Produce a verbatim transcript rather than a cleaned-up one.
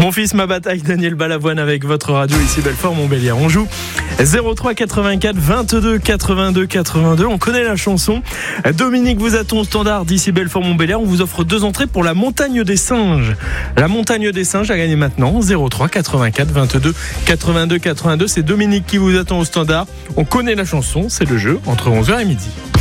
Mon fils, ma bataille, Daniel Balavoine avec votre radio ici Belfort-Montbéliard. On joue zéro trois quatre-vingt-quatre vingt-deux quatre-vingt-deux quatre-vingt-deux. On connaît la chanson. Dominique vous attend au standard d'ici Belfort-Montbéliard. On vous offre deux entrées pour la montagne des singes. La montagne des singes à gagner maintenant. zéro trois quatre-vingt-quatre vingt-deux quatre-vingt-deux quatre-vingt-deux. C'est Dominique qui vous attend au standard. On connaît la chanson. C'est le jeu entre onze heures et midi.